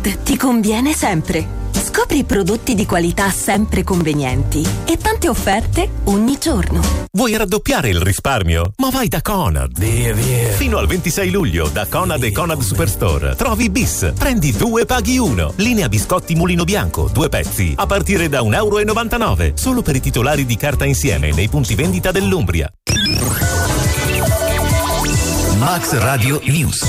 Conad ti conviene sempre. Scopri prodotti di qualità sempre convenienti e tante offerte ogni giorno. Vuoi raddoppiare il risparmio? Ma vai da Conad. Via. Fino al 26 luglio da Conad e Conad Superstore trovi Bis. Prendi 2 paghi 1. Linea biscotti Mulino Bianco, 2 pezzi a partire da €1,99. Solo per i titolari di carta insieme nei punti vendita dell'Umbria. Max Radio News.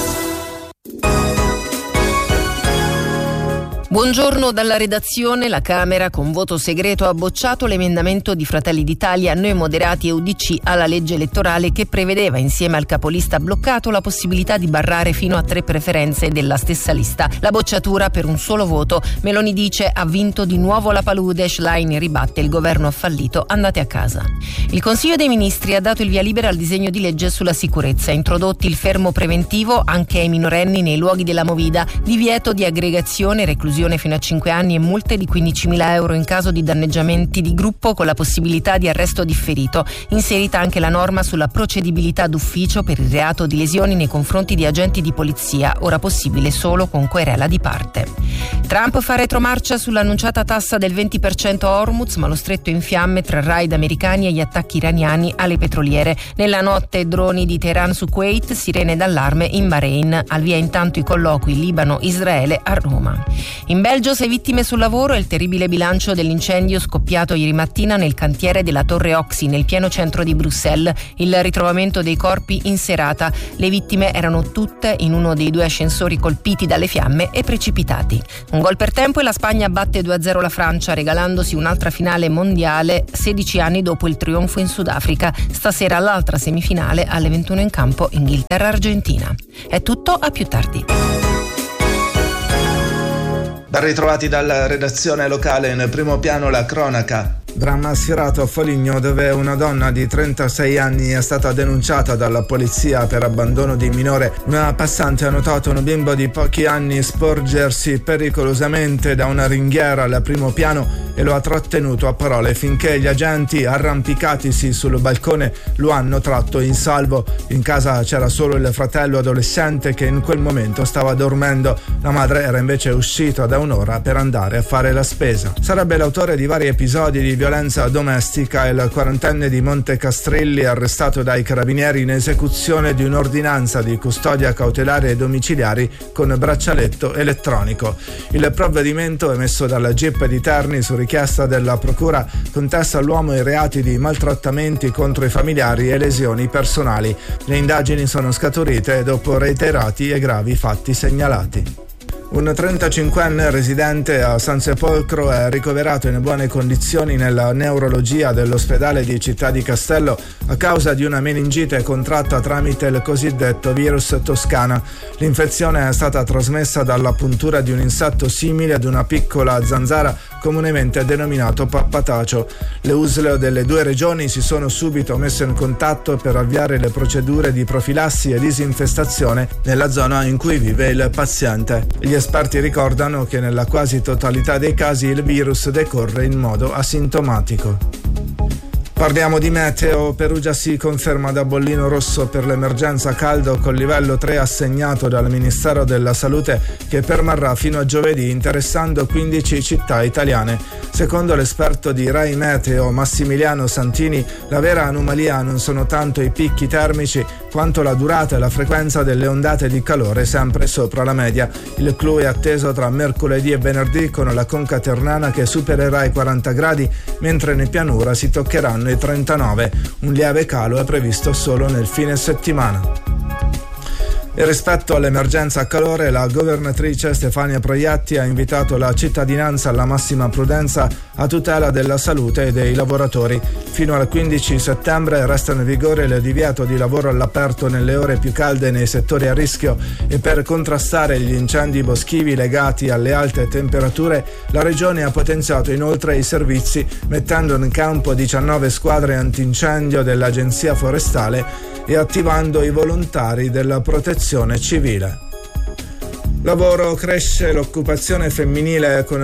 Buongiorno dalla redazione. La Camera con voto segreto ha bocciato l'emendamento di Fratelli d'Italia, Noi Moderati e UDC alla legge elettorale che prevedeva, insieme al capolista bloccato, la possibilità di barrare fino a 3 preferenze della stessa lista. La bocciatura per un solo voto. Meloni dice: ha vinto di nuovo la palude. Schlein ribatte: il governo ha fallito, andate a casa. Il Consiglio dei Ministri ha dato il via libera al disegno di legge sulla sicurezza. Introdotti il fermo preventivo anche ai minorenni nei luoghi della movida, divieto di aggregazione, reclusione fino a 5 anni e multe di €15.000 in caso di danneggiamenti di gruppo con la possibilità di arresto differito. Inserita anche la norma sulla procedibilità d'ufficio per il reato di lesioni nei confronti di agenti di polizia, ora possibile solo con querela di parte. Trump fa retromarcia sull'annunciata tassa del 20% a Hormuz, ma lo stretto in fiamme tra raid americani e gli attacchi iraniani alle petroliere. Nella notte droni di Teheran su Kuwait, sirene d'allarme in Bahrain. Al via intanto i colloqui Libano-Israele a Roma. In Belgio 6 vittime sul lavoro e il terribile bilancio dell'incendio scoppiato ieri mattina nel cantiere della Torre Oxy nel pieno centro di Bruxelles. Il ritrovamento dei corpi in serata. Le vittime erano tutte in uno dei 2 ascensori colpiti dalle fiamme e precipitati. Un gol per tempo e la Spagna batte 2-0 la Francia, regalandosi un'altra finale mondiale 16 anni dopo il trionfo in Sudafrica. Stasera l'altra semifinale alle 21 in campo Inghilterra-Argentina. È tutto, a più tardi. Ben ritrovati dalla redazione locale. In primo piano la cronaca. Dramma sfiorato a Foligno, dove una donna di 36 anni è stata denunciata dalla polizia per abbandono di minore. Una passante ha notato un bimbo di pochi anni sporgersi pericolosamente da una ringhiera al primo piano e lo ha trattenuto a parole finché gli agenti, arrampicatisi sul balcone, lo hanno tratto in salvo. In casa c'era solo il fratello adolescente che in quel momento stava dormendo. La madre era invece uscita da un'ora per andare a fare la spesa. Sarebbe l'autore di vari episodi di violenza domestica il 40enne di Montecastrilli, arrestato dai carabinieri in esecuzione di un'ordinanza di custodia cautelare e domiciliari con braccialetto elettronico. Il provvedimento, emesso dalla GIP di Terni su richiesta della procura, contesta all'uomo i reati di maltrattamenti contro i familiari e lesioni personali. Le indagini sono scaturite dopo reiterati e gravi fatti segnalati. Un 35enne residente a San Sepolcro è ricoverato in buone condizioni nella neurologia dell'ospedale di Città di Castello a causa di una meningite contratta tramite il cosiddetto virus toscana. L'infezione è stata trasmessa dalla puntura di un insetto simile ad una piccola zanzara comunemente denominato pappatacio. Le USL delle 2 regioni si sono subito messe in contatto per avviare le procedure di profilassi e disinfestazione nella zona in cui vive il paziente. Gli esperti ricordano che nella quasi totalità dei casi il virus decorre in modo asintomatico. Parliamo di meteo. Perugia si conferma da bollino rosso per l'emergenza caldo con livello 3 assegnato dal Ministero della Salute, che permarrà fino a giovedì interessando 15 città italiane. Secondo l'esperto di Rai Meteo Massimiliano Santini, la vera anomalia non sono tanto i picchi termici quanto la durata e la frequenza delle ondate di calore sempre sopra la media. Il clou è atteso tra mercoledì e venerdì con la conca ternana che supererà i 40 gradi, mentre in pianura si toccheranno i 39. Un lieve calo è previsto solo nel fine settimana. E rispetto all'emergenza calore, la governatrice Stefania Proietti ha invitato la cittadinanza alla massima prudenza a tutela della salute e dei lavoratori. Fino al 15 settembre resta in vigore il divieto di lavoro all'aperto nelle ore più calde nei settori a rischio e per contrastare gli incendi boschivi legati alle alte temperature, la Regione ha potenziato inoltre i servizi mettendo in campo 19 squadre antincendio dell'Agenzia Forestale e attivando i volontari della Protezione Civile. Lavoro: cresce l'occupazione femminile con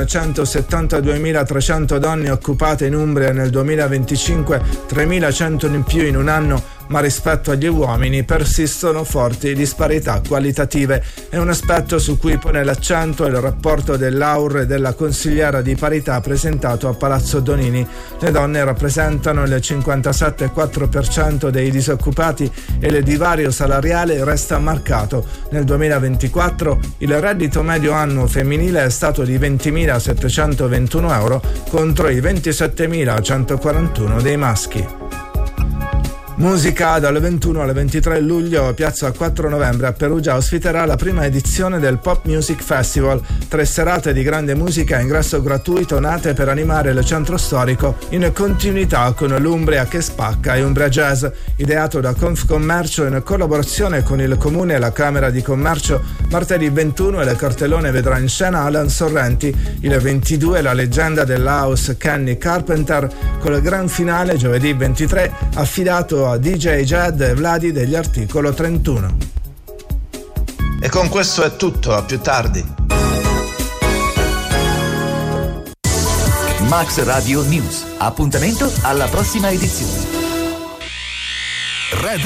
172.300 donne occupate in Umbria nel 2025, 3.100 in più in un anno ma rispetto agli uomini persistono forti disparità qualitative. È un aspetto su cui pone l'accento il rapporto dell'AUR e della consigliera di parità presentato a Palazzo Donini. Le donne rappresentano il 57,4% dei disoccupati e il divario salariale resta marcato. Nel 2024 il reddito medio annuo femminile è stato di 20.721 euro contro i 27.141 dei maschi. Musica dal 21 al 23 luglio, Piazza 4 novembre a Perugia ospiterà la prima edizione del Pop Music Festival, 3 serate di grande musica a ingresso gratuito nate per animare il centro storico in continuità con l'Umbria che spacca e Umbria Jazz, ideato da Confcommercio in collaborazione con il Comune e la Camera di Commercio. Martedì 21 il cartellone vedrà in scena Alan Sorrenti, il 22 la leggenda dell'house Kenny Carpenter, con il gran finale giovedì 23 affidato a DJ Jed e Vladi degli Articolo 31. E con questo è tutto, a più tardi. Max Radio News. Appuntamento alla prossima edizione. Red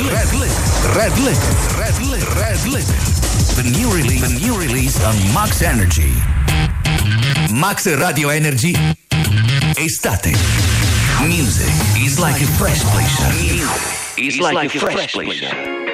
Limit. The new release on Max Energy. Max Radio Energy. Estate. Music is like a fresh pleasure.